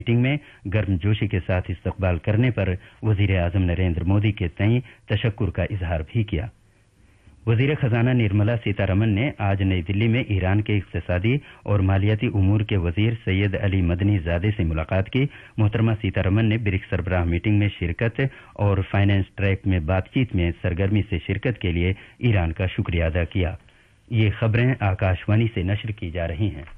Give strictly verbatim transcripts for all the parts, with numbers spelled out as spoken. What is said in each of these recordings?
Meeting में गर्मजोशी के साथ इस्तकबाल करने पर वजीर आजम नरेंद्र मोदी के तई तशक्कुर का इजहार भी किया। वजीर खजाना निर्मला सीतारमन ने आज नई दिल्ली में ईरान के इक्तिसादी और मालियाती उमूर के वजीर सैयद अली मदनी ज़ादे से मुलाकात की। मोहतरमा सीतारमन ने ब्रिक्स सरबराह मीटिंग में शिरकत और फाइनेंस ट्रैक में बातचीत में सरगर्मी से शिरकत के लिए ईरान का शुक्रिया अदा किया। ये खबरें आकाशवाणी से नश्र की जा रही हैं।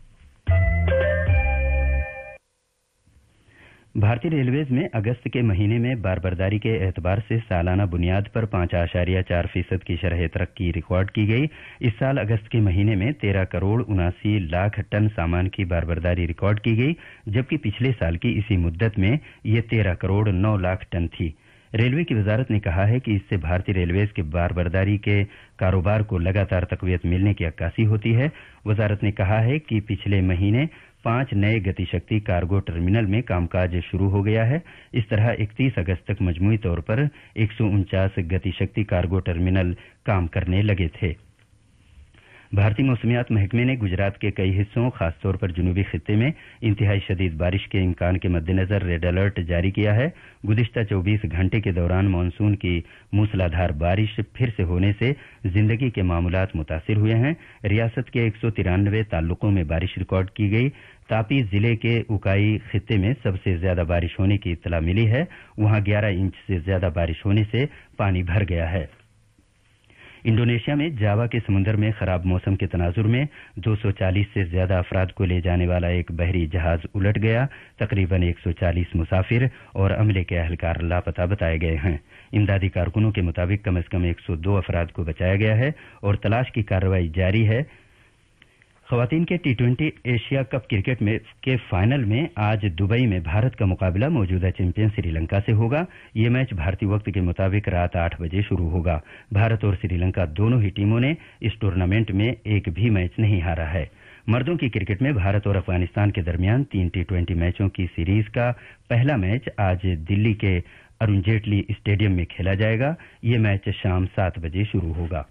भारतीय रेलवेज में अगस्त के महीने में बारबरदारी के एतबार से सालाना बुनियाद पर पांच आशारिया चार फीसद की शरह तरक्की रिकॉर्ड की गई। इस साल अगस्त के महीने में तेरह करोड़ उनासी लाख टन सामान की बारबरदारी रिकॉर्ड की गई, जबकि पिछले साल की इसी मुद्दत में ये तेरह करोड़ नौ लाख टन थी। रेलवे की वजारत ने कहा है कि इससे भारतीय रेलवेज के बारबरदारी के कारोबार को लगातार तकवीयत मिलने की अक्कासी होती है। वजारत ने कहा है कि पिछले महीने पांच नए गतिशक्ति कार्गो टर्मिनल में कामकाज शुरू हो गया है। इस तरह इकतीस अगस्त तक मजमूई तौर पर एक सौ उनचास गतिशक्ति कार्गो टर्मिनल काम करने लगे थे। भारतीय मौसमियात महकमे ने गुजरात के कई हिस्सों, खासतौर पर जुनूबी खित्ते में इंतहाई शदीद बारिश के इम्कान के मद्देनजर रेड अलर्ट जारी किया है। गुज़िश्ता चौबीस घंटे के दौरान मानसून की मूसलाधार बारिश फिर से होने से जिंदगी के मामूलात मुतासिर हुए हैं। रियासत के एक सौ तिरानवे ताल्लुकों में बारिश रिकॉर्ड की गई। तापी जिले के उकाई खित्ते में सबसे ज्यादा बारिश होने की इत्तला मिली है। वहां ग्यारह इंच से ज्यादा बारिश होने से पानी भर गया है। इंडोनेशिया में जावा के समुद्र में खराब मौसम के तनाजुर में दो सौ चालीस से ज्यादा अफराद को ले जाने वाला एक बहरी जहाज उलट गया। तकरीबन एक सौ चालीस मुसाफिर और अमले के अहलकार लापता बताए गए हैं। इमदादी कारकुनों के मुताबिक कम से कम एक सौ दो अफराद को बचाया गया है और तलाश की कार्रवाई जारी है। खवातीन के T twenty Asia cup cricket में के फाइनल में आज दुबई में भारत का मुकाबला मौजूदा चैंपियन श्रीलंका से होगा। ये मैच भारतीय वक्त के मुताबिक रात आठ बजे शुरू होगा। भारत और श्रीलंका दोनों ही टीमों ने इस टूर्नामेंट में एक भी मैच नहीं हारा है। मर्दों की क्रिकेट में भारत और अफगानिस्तान के दरमियान तीन टी ट्वेंटी मैचों की सीरीज का पहला मैच आज दिल्ली के अरुण जेटली स्टेडियम में खेला जाएगा। ये मैच शाम सात बजे शुरू होगा।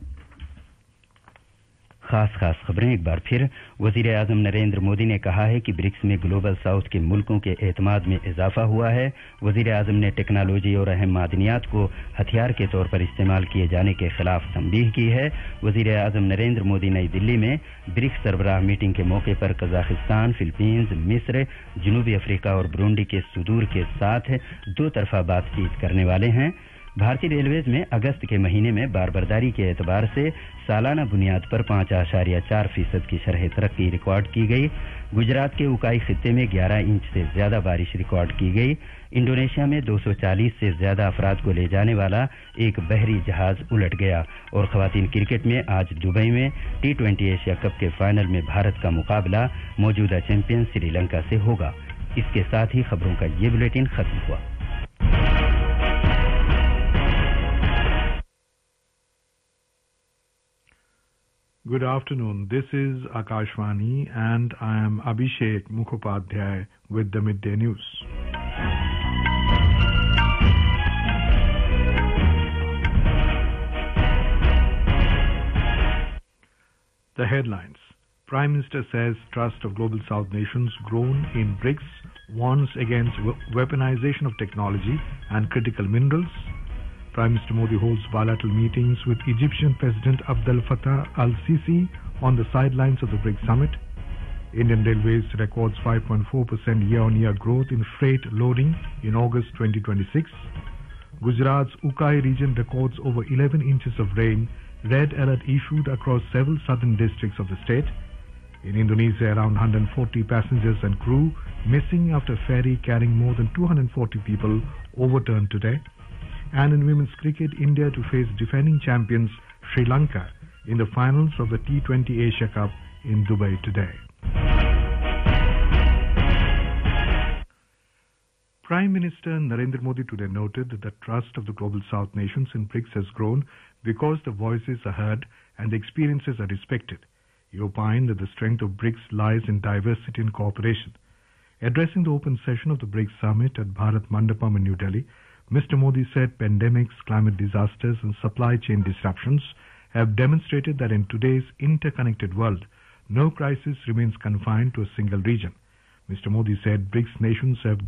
खास खास खबरें एक बार फिर। वजीर आजम नरेंद्र मोदी ने कहा है कि ब्रिक्स में ग्लोबल साउथ के मुल्कों के एतमाद में इजाफा हुआ है। वजीर आजम ने टेक्नोलॉजी और अहम मादनियात को हथियार के तौर पर इस्तेमाल किए जाने के खिलाफ तंबीह की है। वजीर आजम नरेंद्र मोदी नई दिल्ली में ब्रिक्स सरबराह मीटिंग के मौके पर कजाकिस्तान, फिलीपींस, मिस्र, जनूबी अफ्रीका और ब्रूंडी के सुदूर के साथ दो तरफा बातचीत करने वाले हैं। भारतीय रेलवेज में अगस्त के महीने में बारबरदारी के एतबार से सालाना बुनियाद पर पांच आशारिया चार फीसद की शरह तरक्की रिकॉर्ड की गई। गुजरात के उकाई खित्ते में ग्यारह इंच से ज्यादा बारिश रिकॉर्ड की गई। इंडोनेशिया में दो सौ चालीस से ज्यादा अफराद को ले जाने वाला एक बहरी जहाज उलट गया। और खवातीन क्रिकेट में आज दुबई में टी ट्वेंटी एशिया कप के फाइनल में भारत का मुकाबला मौजूदा चैंपियन श्रीलंका से होगा। इसके साथ ही खबरों का ये बुलेटिन खत्म हुआ। Good afternoon. This is Akashvani and I am Abhishek Mukhopadhyay with the Midday News. The headlines. Prime Minister says trust of Global South nations grown in BRICS, warns against weaponization of technology and critical minerals. Prime Minister Modi holds bilateral meetings with Egyptian President Abdel Fattah al-Sisi on the sidelines of the BRICS summit. Indian Railways records five point four percent year-on-year growth in freight loading in August twenty twenty-six. Gujarat's Ukai region records over eleven inches of rain. Red alert issued across several southern districts of the state. In Indonesia, around one hundred forty passengers and crew missing after ferry carrying more than two hundred forty people overturned today. And in women's cricket, India to face defending champions Sri Lanka in the finals of the T twenty Asia Cup in Dubai today. Prime Minister Narendra Modi today noted that the trust of the Global South nations in BRICS has grown because the voices are heard and the experiences are respected. He opined that the strength of BRICS lies in diversity and cooperation. Addressing the open session of the BRICS summit at Bharat Mandapam in New Delhi, Mister Modi said pandemics, climate disasters and supply chain disruptions have demonstrated that in today's interconnected world, no crisis remains confined to a single region. Mister Modi said BRICS nations have